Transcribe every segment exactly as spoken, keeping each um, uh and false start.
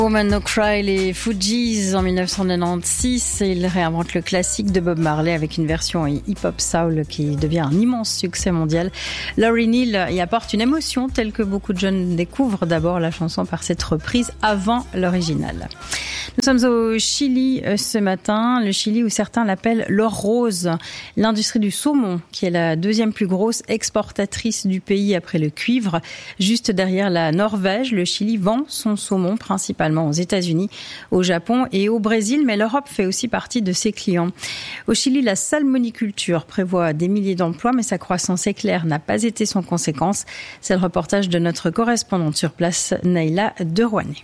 Woman No Cry, les Fugees en dix-neuf cent quatre-vingt-seize, ils réinventent le classique de Bob Marley avec une version hip-hop soul qui devient un immense succès mondial. Lauryn Hill y apporte une émotion telle que beaucoup de jeunes découvrent d'abord la chanson par cette reprise avant l'original. Nous sommes au Chili ce matin, le Chili où certains l'appellent l'or rose. L'industrie du saumon, qui est la deuxième plus grosse exportatrice du pays après le cuivre. Juste derrière la Norvège, le Chili vend son saumon principalement aux États-Unis, au Japon et au Brésil, mais l'Europe fait aussi partie de ses clients. Au Chili, la salmoniculture prévoit des milliers d'emplois, mais sa croissance éclair n'a pas été sans conséquence. C'est le reportage de notre correspondante sur place, Naïla de Rouanet.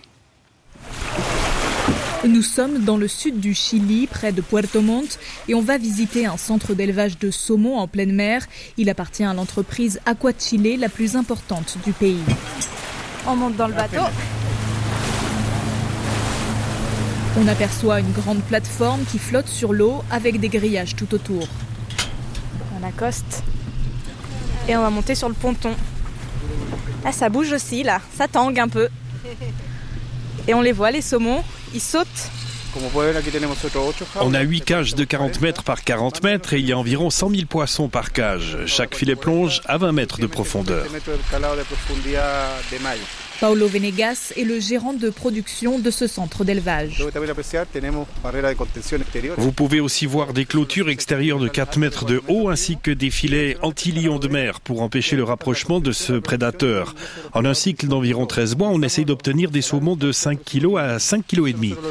Nous sommes dans le sud du Chili, près de Puerto Montt, et on va visiter un centre d'élevage de saumon en pleine mer. Il appartient à l'entreprise Aquachile, la plus importante du pays. On monte dans le bateau. On aperçoit une grande plateforme qui flotte sur l'eau avec des grillages tout autour. On accoste et on va monter sur le ponton. Là, ça bouge aussi, là, ça tangue un peu. Et on les voit, les saumons, ils sautent. On a huit cages de quarante mètres par quarante mètres et il y a environ cent mille poissons par cage. Chaque filet plonge à vingt mètres de profondeur. Paulo Venegas est le gérant de production de ce centre d'élevage. Vous pouvez aussi voir des clôtures extérieures de quatre mètres de haut ainsi que des filets anti-lions de mer pour empêcher le rapprochement de ce prédateur. En un cycle d'environ treize mois, on essaye d'obtenir des saumons de cinq kilos à cinq virgule cinq kilos.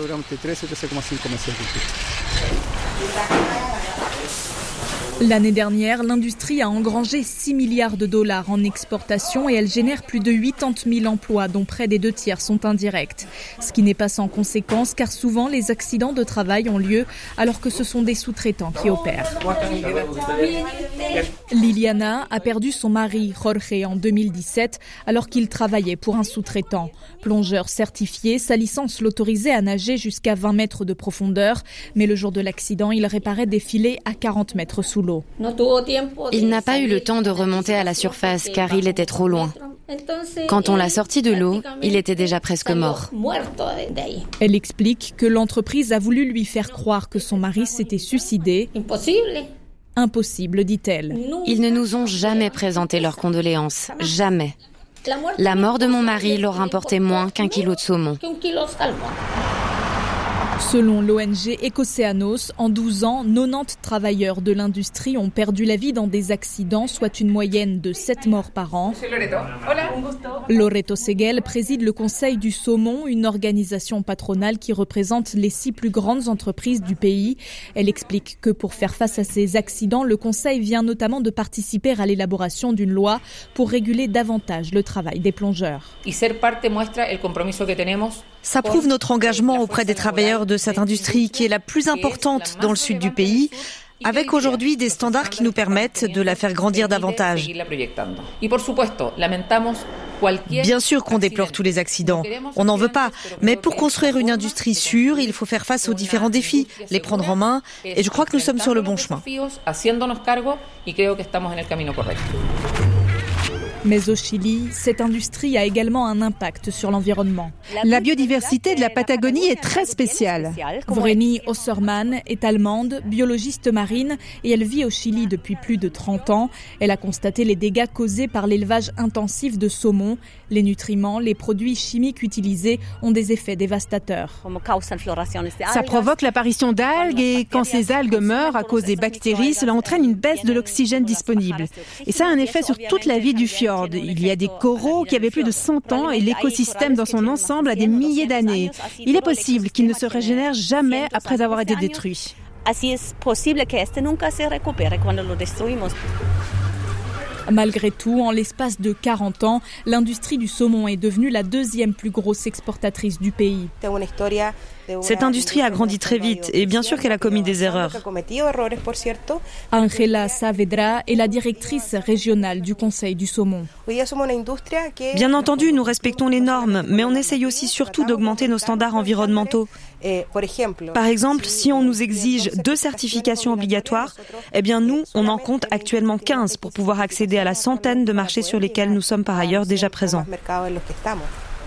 L'année dernière, l'industrie a engrangé six milliards de dollars en exportation et elle génère plus de quatre-vingt mille emplois, dont près des deux tiers sont indirects. Ce qui n'est pas sans conséquence, car souvent les accidents de travail ont lieu alors que ce sont des sous-traitants qui opèrent. Liliana a perdu son mari, Jorge, en deux mille dix-sept, alors qu'il travaillait pour un sous-traitant. Plongeur certifié, sa licence l'autorisait à nager jusqu'à vingt mètres de profondeur, mais le jour de l'accident, il réparait des filets à quarante mètres sous l'eau. Il n'a pas eu le temps de remonter à la surface car il était trop loin. Quand on l'a sorti de l'eau, il était déjà presque mort. Elle explique que l'entreprise a voulu lui faire croire que son mari s'était suicidé. Impossible, dit-elle. Ils ne nous ont jamais présenté leurs condoléances, jamais. La mort de mon mari leur importait moins qu'un kilo de saumon. Selon l'O N G Ecocéanos, en douze ans, quatre-vingt-dix travailleurs de l'industrie ont perdu la vie dans des accidents, soit une moyenne de sept morts par an. Loreto Seguel préside le Conseil du saumon, une organisation patronale qui représente les six plus grandes entreprises du pays. Elle explique que pour faire face à ces accidents, le Conseil vient notamment de participer à l'élaboration d'une loi pour réguler davantage le travail des plongeurs. Ça prouve notre engagement auprès des travailleurs de cette industrie qui est la plus importante dans le sud du pays, avec aujourd'hui des standards qui nous permettent de la faire grandir davantage. Bien sûr qu'on déplore tous les accidents, on n'en veut pas, mais pour construire une industrie sûre, il faut faire face aux différents défis, les prendre en main, et je crois que nous sommes sur le bon chemin. Mais au Chili, cette industrie a également un impact sur l'environnement. La biodiversité de la Patagonie est très spéciale. Vreni Osserman est allemande, biologiste marine, et elle vit au Chili depuis plus de trente ans. Elle a constaté les dégâts causés par l'élevage intensif de saumon. Les nutriments, les produits chimiques utilisés ont des effets dévastateurs. Ça provoque l'apparition d'algues et quand ces algues meurent à cause des bactéries, cela entraîne une baisse de l'oxygène disponible. Et ça a un effet sur toute la vie du fjord. Il y a des coraux qui avaient plus de cent ans et l'écosystème dans son ensemble a des milliers d'années. Il est possible qu'il ne se régénère jamais après avoir été détruit. Malgré tout, en l'espace de quarante ans, l'industrie du saumon est devenue la deuxième plus grosse exportatrice du pays. Cette industrie a grandi très vite et bien sûr qu'elle a commis des erreurs. Angela Saavedra est la directrice régionale du Conseil du saumon. Bien entendu, nous respectons les normes, mais on essaye aussi surtout d'augmenter nos standards environnementaux. Par exemple, si on nous exige deux certifications obligatoires, eh bien nous, on en compte actuellement quinze pour pouvoir accéder à la centaine de marchés sur lesquels nous sommes par ailleurs déjà présents.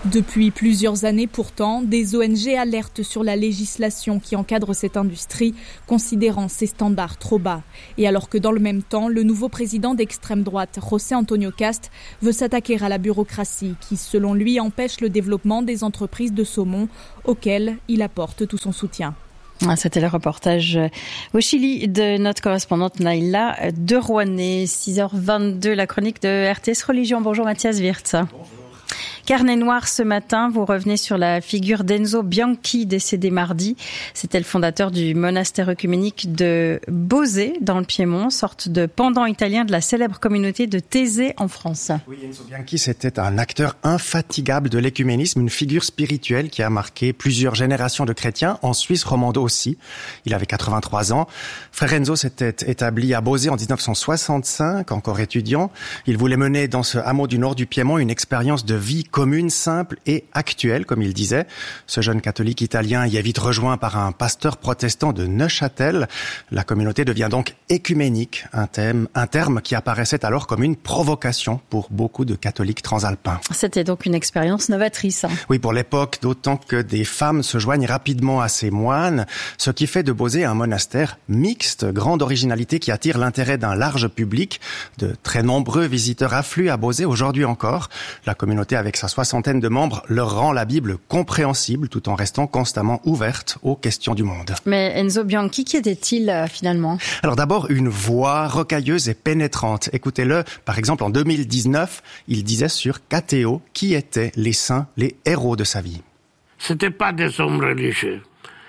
Depuis plusieurs années pourtant, des O N G alertent sur la législation qui encadre cette industrie, considérant ses standards trop bas. Et alors que dans le même temps, le nouveau président d'extrême droite, José Antonio Cast, veut s'attaquer à la bureaucratie qui, selon lui, empêche le développement des entreprises de saumon auxquelles il apporte tout son soutien. C'était le reportage au Chili de notre correspondante Naïla de Rouanet. six heures vingt-deux, la chronique de R T S Religion. Bonjour Mathias Wirtz. Bonjour. Carnet noir ce matin, vous revenez sur la figure d'Enzo Bianchi, décédé mardi. C'était le fondateur du monastère œcuménique de Bosé, dans le Piémont, sorte de pendant italien de la célèbre communauté de Thésée en France. Oui, Enzo Bianchi, c'était un acteur infatigable de l'écuménisme, une figure spirituelle qui a marqué plusieurs générations de chrétiens, en Suisse romande aussi. Il avait quatre-vingt-trois ans. Frère Enzo s'était établi à Bosé en dix-neuf cent soixante-cinq, encore étudiant. Il voulait mener dans ce hameau du nord du Piémont une expérience de vie commune, simple et actuelle, comme il disait. Ce jeune catholique italien y est vite rejoint par un pasteur protestant de Neuchâtel. La communauté devient donc écuménique, un, thème, un terme qui apparaissait alors comme une provocation pour beaucoup de catholiques transalpins. C'était donc une expérience novatrice. Oui, pour l'époque, d'autant que des femmes se joignent rapidement à ces moines, ce qui fait de Bosé un monastère mixte, grande originalité qui attire l'intérêt d'un large public. De très nombreux visiteurs affluent à Bosé aujourd'hui encore. La communauté, avec sa soixantaine de membres, leur rend la Bible compréhensible tout en restant constamment ouverte aux questions du monde. Mais Enzo Bianchi, qui était-il euh, finalement ? Alors d'abord, une voix rocailleuse et pénétrante. Écoutez-le, par exemple en deux mille dix-neuf, il disait sur K T O qui étaient les saints, les héros de sa vie. C'était pas des hommes religieux,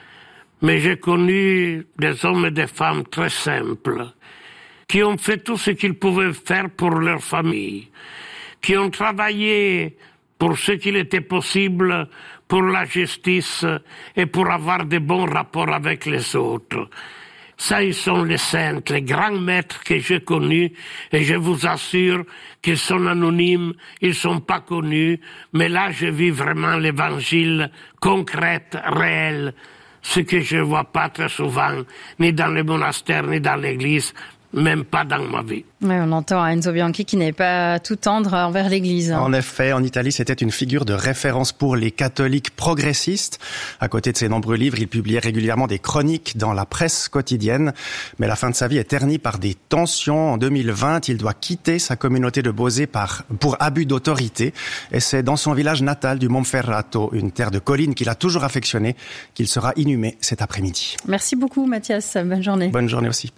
mais j'ai connu des hommes et des femmes très simples, qui ont fait tout ce qu'ils pouvaient faire pour leur famille, qui ont travaillé pour ce qu'il était possible pour la justice et pour avoir de bons rapports avec les autres. Ça, ils sont les saints, les grands maîtres que j'ai connus, et je vous assure qu'ils sont anonymes, ils sont pas connus, mais là, je vis vraiment l'évangile concret, réel, ce que je vois pas très souvent, ni dans les monastères, ni dans l'église, même pas dans ma vie. Oui, on entend Enzo Bianchi qui n'est pas tout tendre envers l'Église. En effet, en Italie, c'était une figure de référence pour les catholiques progressistes. À côté de ses nombreux livres, il publiait régulièrement des chroniques dans la presse quotidienne. Mais la fin de sa vie est ternie par des tensions. En deux mille vingt, il doit quitter sa communauté de Bosé par, pour abus d'autorité. Et c'est dans son village natal du Monferrato, une terre de collines qu'il a toujours affectionnée, qu'il sera inhumé cet après-midi. Merci beaucoup, Mathias. Bonne journée. Bonne journée aussi.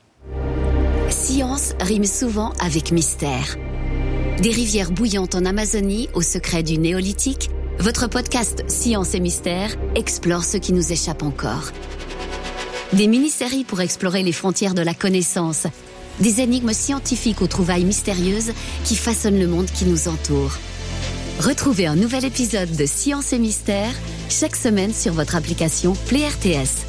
Science rime souvent avec mystère. Des rivières bouillantes en Amazonie au secret du néolithique, votre podcast Science et Mystère explore ce qui nous échappe encore. Des mini-séries pour explorer les frontières de la connaissance, des énigmes scientifiques aux trouvailles mystérieuses qui façonnent le monde qui nous entoure. Retrouvez un nouvel épisode de Science et Mystère chaque semaine sur votre application Play R T S.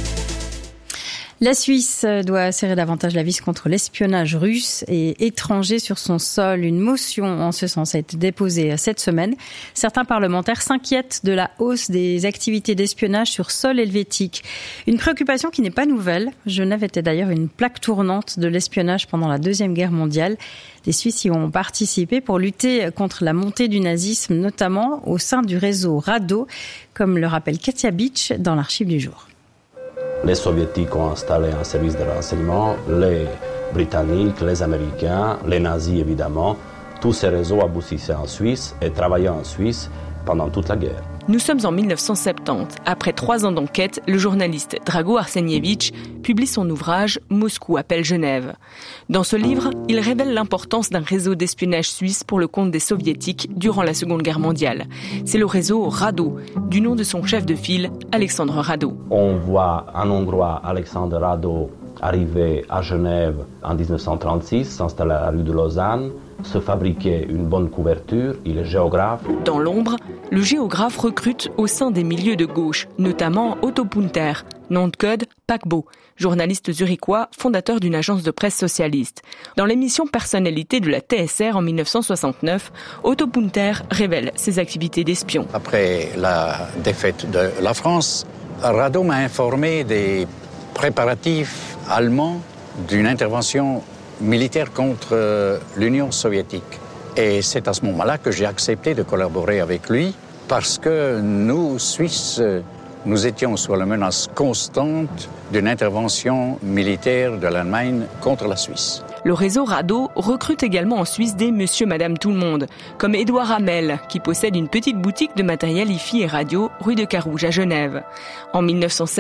La Suisse doit serrer davantage la vis contre l'espionnage russe et étranger sur son sol. Une motion en ce sens a été déposée cette semaine. Certains parlementaires s'inquiètent de la hausse des activités d'espionnage sur sol helvétique. Une préoccupation qui n'est pas nouvelle. Genève était d'ailleurs une plaque tournante de l'espionnage pendant la Deuxième Guerre mondiale. Les Suisses y ont participé pour lutter contre la montée du nazisme, notamment au sein du réseau RADO, comme le rappelle Katia Beach dans l'archive du jour. Les Soviétiques ont installé un service de renseignement, les Britanniques, les Américains, les nazis évidemment. Tous ces réseaux aboutissaient en Suisse et travaillaient en Suisse pendant toute la guerre. Nous sommes en mille neuf cent soixante-dix. Après trois ans d'enquête, le journaliste Drago Arsenievitch publie son ouvrage « Moscou appelle Genève ». Dans ce livre, il révèle l'importance d'un réseau d'espionnage suisse pour le compte des Soviétiques durant la Seconde Guerre mondiale. C'est le réseau RADO, du nom de son chef de file, Alexandre Rado. On voit un Hongrois, Alexandre Rado, arriver à Genève en dix-neuf cent trente-six, s'installer à la rue de Lausanne, se fabriquer une bonne couverture, il est géographe. Dans l'ombre, le géographe recrute au sein des milieux de gauche, notamment Otto Punter, nom de code Paquebot, journaliste zurichois, fondateur d'une agence de presse socialiste. Dans l'émission Personnalité de la T S R en mille neuf cent soixante-neuf, Otto Punter révèle ses activités d'espion. Après la défaite de la France, Rado m'a informé des préparatifs allemands d'une intervention militaire contre l'Union soviétique. Et c'est à ce moment-là que j'ai accepté de collaborer avec lui parce que nous, Suisses, nous étions sous la menace constante d'une intervention militaire de l'Allemagne contre la Suisse. Le réseau Rado recrute également en Suisse des monsieur, madame, tout le monde, comme Édouard Hamel, qui possède une petite boutique de matériel hi-fi et radio rue de Carouge à Genève. En mille neuf cent sept,